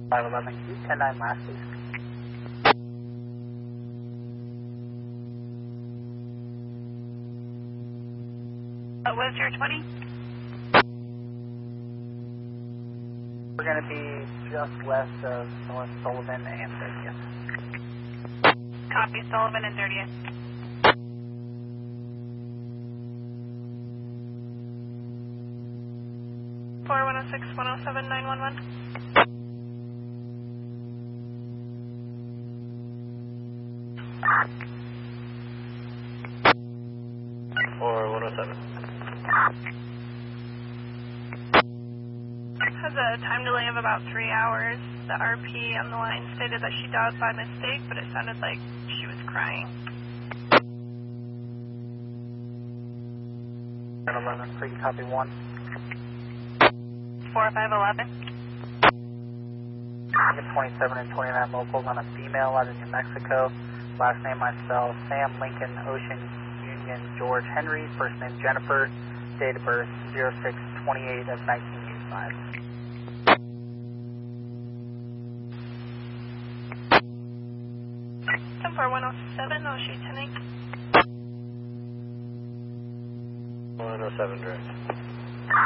511 Q, 10-9 last, please. What was your 20? We're going to be just west of North Sullivan and 30th. Copy, Sullivan and 30th. Four 106 107 911. Or 107. Has a time delay of about 3 hours. The RP on the line stated that she dialed by mistake, but it sounded like she was crying. 11, free copy 1. 4511. 27 and 29 locals on a female out of New Mexico. Last name myself, Sam Lincoln, Ocean Union, George Henry. First name Jennifer. Date of birth 06/28 of 1985. For 107, I'll shoot 10 107 direct.